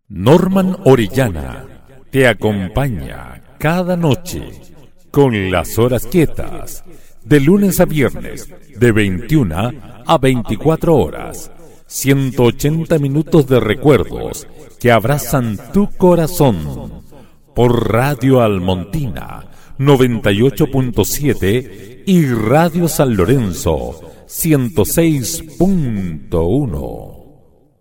Norman Orellana te acompaña cada noche con las horas quietas, de lunes a viernes, de 21 a 24 horas. 180 minutos de recuerdos que abrazan tu corazón. Por Radio Almontina 98.7 y Radio San Lorenzo 106.1.